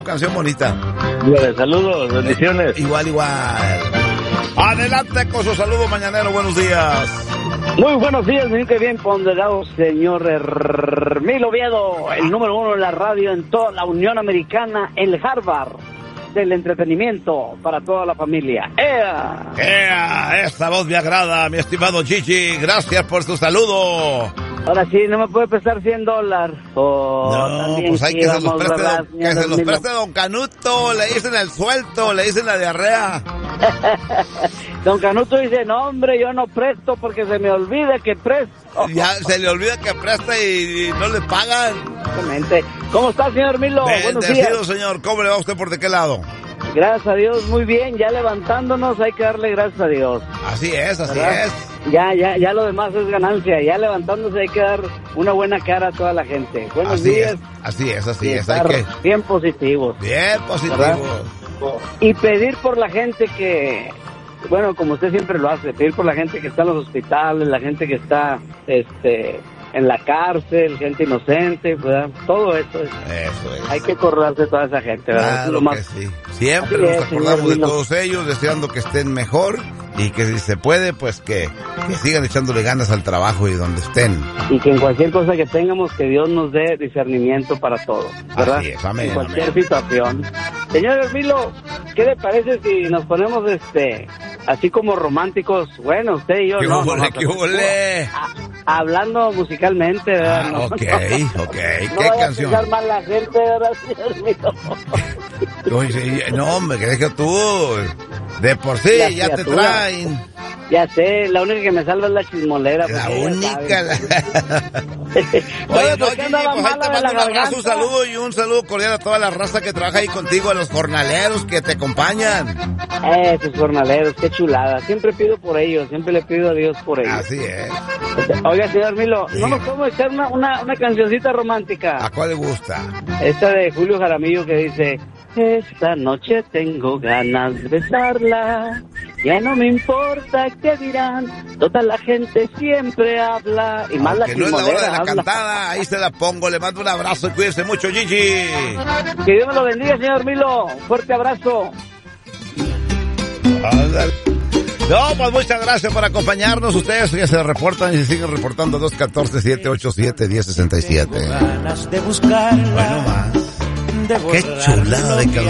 Canción bonita. Saludos, bendiciones. Igual. Adelante con su saludo mañanero, buenos días. Muy buenos días, que bien ponderado, señor Hermilo Oviedo, el número 1 de la radio en toda la Unión Americana, el Harvard del entretenimiento para toda la familia. ¡Ea! Esta voz me agrada, mi estimado Chichi. Gracias por su saludo. Ahora sí, no me puede prestar $100. No, pues hay que se los preste don Canuto. Le dicen el suelto, le dicen la diarrea. Don Canuto dice, no hombre, yo no presto porque se me olvida que presto. Ya se le olvida que presta y no le pagan. Exactamente. ¿Cómo está, señor Milo? Buenos días. Bendecido, señor. ¿Cómo le va a usted? ¿Por de qué lado? Gracias a Dios, muy bien. Ya levantándonos, hay que darle gracias a Dios. Así es. Ya lo demás es ganancia. Ya levantándose hay que dar una buena cara a toda la gente. Buenos días. Así es. Hay que bien positivos. ¿Verdad? Y pedir por la gente que, bueno, como usted siempre lo hace, pedir por la gente que está en los hospitales, la gente que está en la cárcel, gente inocente, ¿verdad? Todo eso es. Hay que acordarse de toda esa gente, ¿verdad? Claro, es lo más... que sí. Siempre nos acordamos de todos ellos, deseando que estén mejor y que si se puede, pues que sigan echándole ganas al trabajo y donde estén. Y que en cualquier cosa que tengamos, que Dios nos dé discernimiento para todo, ¿verdad? Así es, amén. En cualquier situación. Señor Hermilo, ¿qué le parece si nos ponemos así como románticos? Bueno, usted y yo, ¿Qué huele? Hablando musicalmente, ¿verdad? Ok. ¿Qué canción? No vaya a mal la gente, ¿verdad, señor Hermilo? No, hombre, que deja tú. De por sí, ya te traen. Ya sé, la única que me salva es la chismolera. La única. Oye, no, Gigi, pues ahí te mando un abrazo, un saludo y un saludo cordial a toda la raza que trabaja ahí contigo, a los jornaleros que te acompañan. Esos jornaleros, qué chulada. Siempre pido por ellos, siempre le pido a Dios por ellos. Así es. Oiga, señor Milo, ¿no nos podemos echar una cancioncita romántica? ¿A cuál le gusta? Esta de Julio Jaramillo que dice... Esta noche tengo ganas de besarla, ya no me importa qué dirán, toda la gente siempre habla, y más la que no es la hora de la cantada, ahí se la pongo, le mando un abrazo y cuídese mucho, Gigi. Que Dios me lo bendiga, señor Milo, fuerte abrazo. No, pues muchas gracias por acompañarnos. Ustedes que se reportan y se siguen reportando 214-787-1067. Ganas de buscarla. Bueno, más. Qué chulada de canción.